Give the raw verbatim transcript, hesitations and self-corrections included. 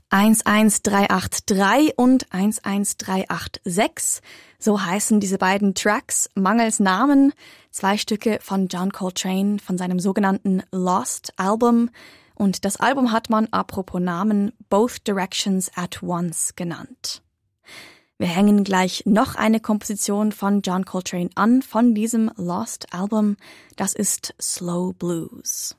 eins eins drei acht drei und eins eins drei acht sechs. So heißen diese beiden Tracks mangels Namen. Zwei Stücke von John Coltrane von seinem sogenannten Lost Album. Und das Album hat man, apropos Namen, Both Directions at Once genannt. Wir hängen gleich noch eine Komposition von John Coltrane an, von diesem Lost Album. Das ist Slow Blues.